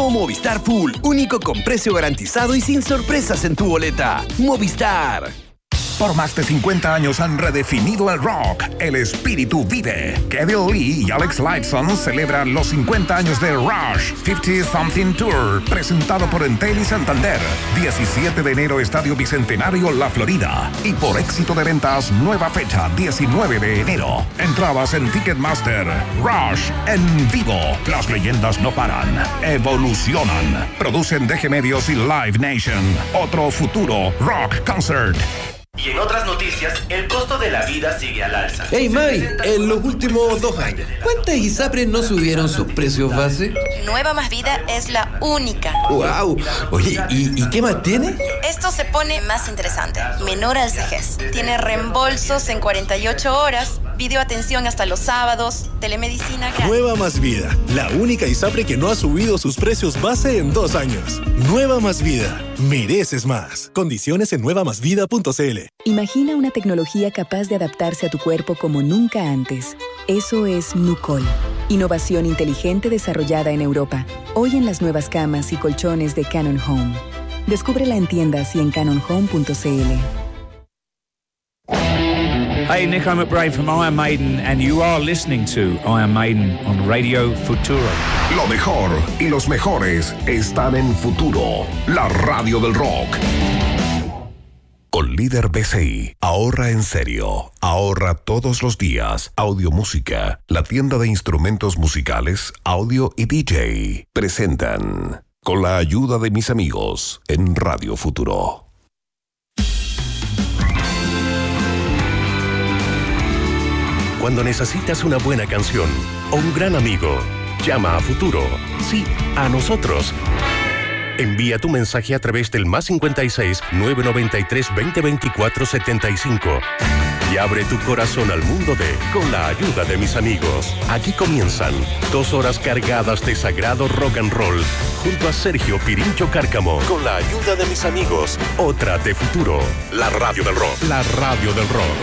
Nuevo Movistar Full, único con precio garantizado y sin sorpresas en tu boleta. Movistar. Por más de 50 años han redefinido el rock. El espíritu vive. Kevin Lee y Alex Lifeson celebran los 50 años de Rush 50 Something Tour, presentado por Entel y Santander. 17 de enero, Estadio Bicentenario, La Florida. Y por éxito de ventas, nueva fecha, 19 de enero. Entradas en Ticketmaster. Rush en vivo. Las leyendas no paran. Evolucionan. Producen DG Medios y Live Nation. Otro futuro Rock Concert. Y en otras noticias, el costo de la vida sigue al alza. Hey May, en los últimos 2 años, ¿cuántas ISAPRES no subieron sus precios base? Nueva Más Vida es la única. ¡Wow! Oye, ¿y qué más tiene? Esto se pone más interesante. Menor al CEGES. Tiene reembolsos en 48 horas, videoatención hasta los sábados, telemedicina gratis. Nueva Más Vida, la única ISAPRE que no ha subido sus precios base en 2 años. Nueva Más Vida, mereces más. Condiciones en nuevamásvida.cl. Imagina una tecnología capaz de adaptarse a tu cuerpo como nunca antes. Eso es Nucol. Innovación inteligente desarrollada en Europa. Hoy en las nuevas camas y colchones de Canon Home. Descúbrela en tiendas y en canonhome.cl. Hey, Nico McBrae from Iron Maiden, and you are listening to Iron Maiden on Radio Futuro. Lo mejor y los mejores están en Futuro, la radio del rock. Con Líder BCI, ahorra en serio, ahorra todos los días. Audio Música, la tienda de instrumentos musicales, audio y DJ, presentan Con la ayuda de mis amigos en Radio Futuro. Cuando necesitas una buena canción o un gran amigo, llama a Futuro. Sí, a nosotros. Envía tu mensaje a través del +56 993 2024 75 y abre tu corazón al mundo de Con la ayuda de mis amigos. Aquí comienzan 2 horas cargadas de sagrado rock and roll junto a Sergio Pirincho Cárcamo. Con la ayuda de mis amigos, otra de Futuro, la radio del rock. La radio del rock.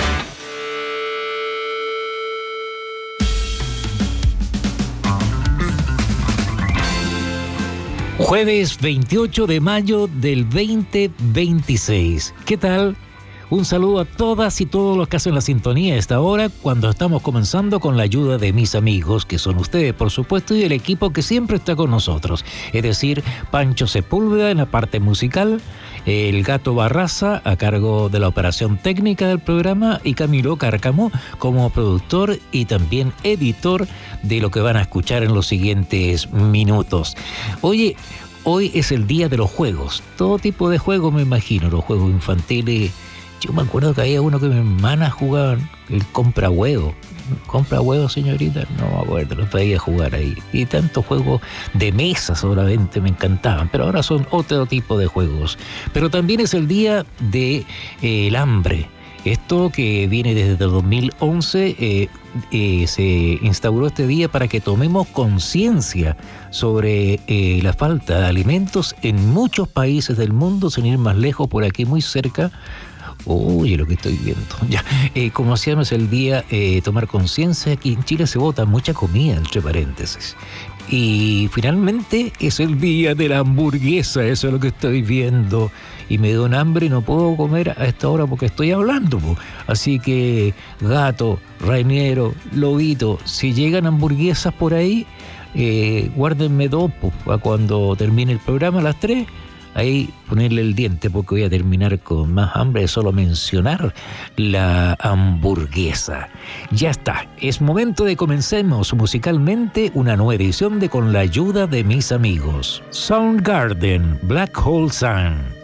Jueves 28 de mayo del 2026. ¿Qué tal? Un saludo a todas y todos los que hacen la sintonía a esta hora cuando estamos comenzando con la ayuda de mis amigos, que son ustedes, por supuesto, y el equipo que siempre está con nosotros. Es decir, Pancho Sepúlveda en la parte musical, el Gato Barraza a cargo de la operación técnica del programa y Camilo Cárcamo como productor y también editor de lo que van a escuchar en los siguientes minutos. Oye, hoy es el día de los juegos, todo tipo de juegos me imagino, los juegos infantiles. Yo me acuerdo que había uno que mi hermana jugaba, el compra huevo. ¿Compra huevo, señorita? No me acuerdo, lo podía jugar ahí. Y tantos juegos de mesa solamente me encantaban, pero ahora son otro tipo de juegos. Pero también es el día de el hambre. Esto que viene desde el 2011, se instauró este día para que tomemos conciencia sobre la falta de alimentos en muchos países del mundo, sin ir más lejos, por aquí muy cerca. Oye, lo que estoy viendo. Ya, como hacíamos el día tomar conciencia, aquí en Chile se bota mucha comida, entre paréntesis. Y finalmente es el día de la hamburguesa, eso es lo que estoy viendo. Y me da un hambre y no puedo comer a esta hora porque estoy hablando. Así que, Gato, Rainiero, Lobito, si llegan hamburguesas por ahí, guárdenme 2 para cuando termine el programa a las 3. Ahí ponerle el diente porque voy a terminar con más hambre de solo mencionar la hamburguesa. Ya está, es momento de comencemos musicalmente una nueva edición de Con la ayuda de mis amigos. Soundgarden, Black Hole Sun.